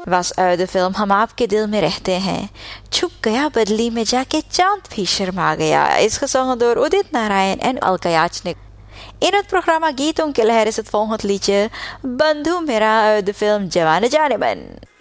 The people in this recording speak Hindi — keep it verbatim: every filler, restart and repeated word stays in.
बस द फिल्म हम आपके दिल में रहते हैं, छुप गया बदली में जाके चांद भी शर्मा गया. इसका song door Udit Narayan and Alka Yachnik. In het programma Gitong Kilheris het volgend liedje Bandhu Mera uit de film Jawane Janeman.